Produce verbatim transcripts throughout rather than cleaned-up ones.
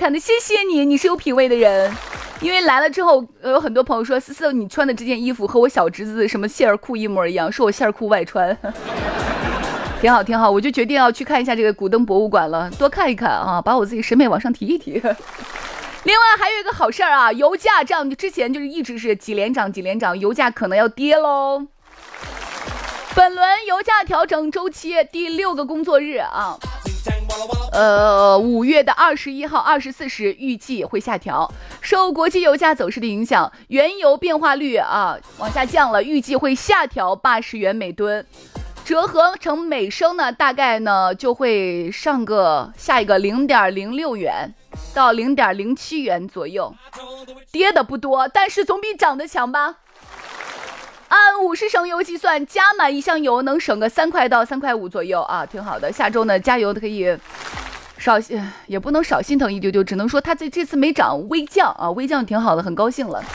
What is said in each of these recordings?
看的，谢谢你，你是有品位的人。因为来了之后，有很多朋友说思思你穿的这件衣服和我小侄子什么线儿裤一模一样，说我线儿裤外穿。挺好挺好，我就决定要去看一下这个古登博物馆了，多看一看啊，把我自己审美往上提一提。另外还有一个好事儿啊，油价涨，之前就是一直是几连涨几连涨，油价可能要跌喽。本轮油价调整周期第六个工作日啊，呃，五月的二十一号、二十四时预计会下调。受国际油价走势的影响，原油变化率啊往下降了，预计会下调八十元每吨。折合成每升呢，大概呢就会上个下一个零点零六元到零点零七元左右，跌的不多，但是总比涨的强吧。按五十升油计算，加满一箱油能省个三块到三块五左右啊，挺好的。下周呢，加油的可以少，也不能少心疼一丢丢，只能说它这这次没涨，微降啊，微降挺好的，很高兴了。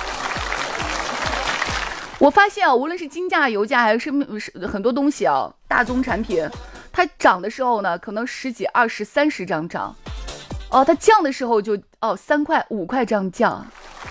我发现啊，无论是金价、油价还是很多东西啊，大宗产品，它涨的时候呢，可能十几、二十、三十这样涨，哦，它降的时候就哦三块、五块这样降，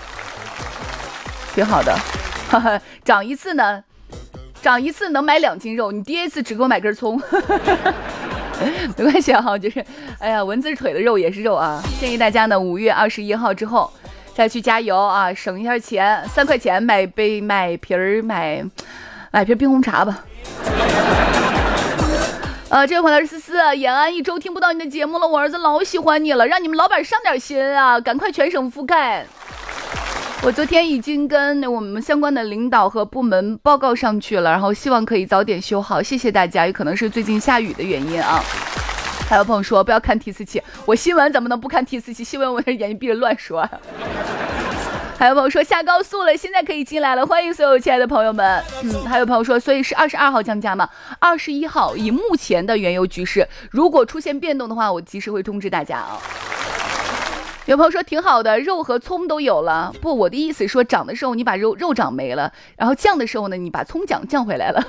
挺好的。哈哈，涨一次呢，涨一次能买两斤肉，你跌一次只给我买根葱。没关系啊，就是，哎呀，蚊子腿的肉也是肉啊。建议大家呢，五月二十一号之后。再去加油啊，省一下钱，三块钱买杯买瓶儿买买瓶冰红茶吧。呃，这位朋友是思思，延安一周听不到你的节目了，我儿子老喜欢你了，让你们老板上点心啊，赶快全省覆盖。我昨天已经跟我们相关的领导和部门报告上去了，然后希望可以早点修好，谢谢大家。也可能是最近下雨的原因啊。还有朋友说不要看 T 四七，我新闻怎么能不看 T 四七？新闻我这眼睛闭着乱说啊。还有朋友说下高速了，现在可以进来了，欢迎所有亲爱的朋友们。嗯，还有朋友说，所以是二十二号降价吗？二十一号，以目前的原油局势，如果出现变动的话，我及时会通知大家啊。有朋友说挺好的，肉和葱都有了。不，我的意思说涨的时候你把肉肉涨没了，然后降的时候呢，你把葱降降回来了。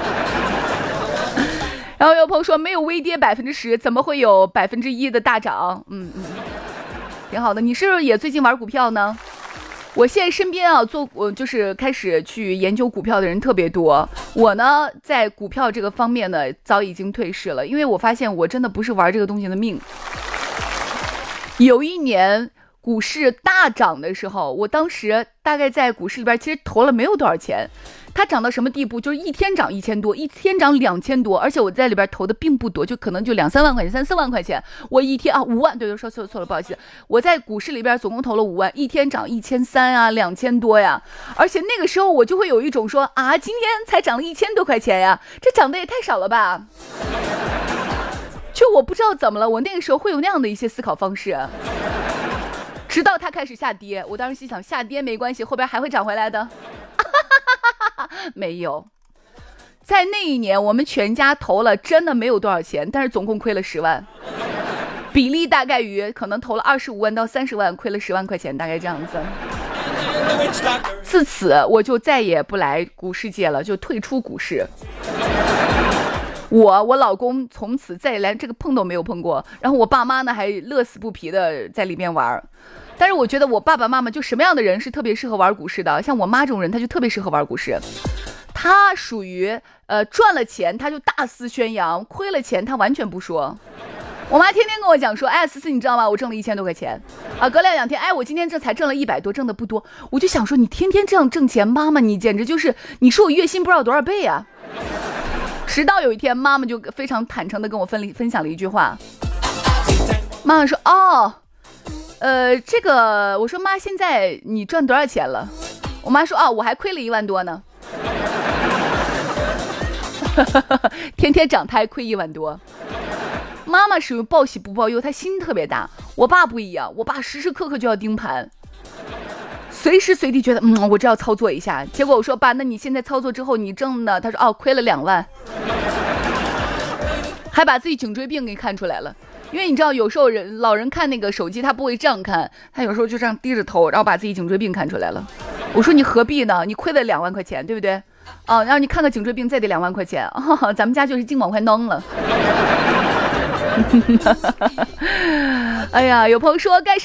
然后有朋友说没有微跌百分之十，怎么会有百分之一的大涨？嗯嗯，挺好的。你是不是也最近玩股票呢？我现在身边啊，做我就是开始去研究股票的人特别多。我呢，在股票这个方面呢，早已经退市了，因为我发现我真的不是玩这个东西的命。有一年股市大涨的时候，我当时大概在股市里边其实投了没有多少钱。它涨到什么地步？就是一天涨一千多，一天涨两千多，而且我在里边投的并不多，就可能就两三万块钱、三四万块钱。我一天啊五万，对对，说错了错了，不好意思。我在股市里边总共投了五万，一天涨一千三啊，两千多呀。而且那个时候我就会有一种说啊，今天才涨了一千多块钱呀，这涨得也太少了吧。就我不知道怎么了，我那个时候会有那样的一些思考方式。直到它开始下跌，我当时心想下跌没关系，后边还会涨回来的。没有，在那一年我们全家投了真的没有多少钱，但是总共亏了十万，比例大概于可能投了二十五万到三十万，亏了十万块钱，大概这样子。自此我就再也不来股市界了，就退出股市。我我老公从此再也连这个碰都没有碰过，然后我爸妈呢还乐此不疲的在里面玩。但是我觉得我爸爸妈妈就什么样的人是特别适合玩股市的，像我妈这种人，她就特别适合玩股市。她属于呃赚了钱她就大肆宣扬，亏了钱她完全不说。我妈天天跟我讲说，哎，思思你知道吗？我挣了一千多块钱啊，隔两两天，哎，我今天这才挣了一百多，挣的不多。我就想说，你天天这样挣钱，妈妈你简直就是，你说我月薪不知道多少倍啊。直到有一天，妈妈就非常坦诚的跟我分分享了一句话。妈妈说，哦。呃，这个我说妈，现在你赚多少钱了？我妈说啊，我还亏了一万多呢。天天涨，他还亏一万多。妈妈属于报喜不报忧，她心特别大。我爸不一样，我爸时时刻刻就要盯盘，随时随地觉得嗯，我这要操作一下。结果我说爸，那你现在操作之后你挣呢？他说哦，亏了两万，还把自己颈椎病给看出来了。因为你知道有时候人老人看那个手机他不会这样看，他有时候就这样低着头，然后把自己颈椎病看出来了。我说你何必呢？你亏了两万块钱对不对啊？然后你看个颈椎病再得两万块钱啊，咱们家就是今晚快弄了。哎呀，有朋友说该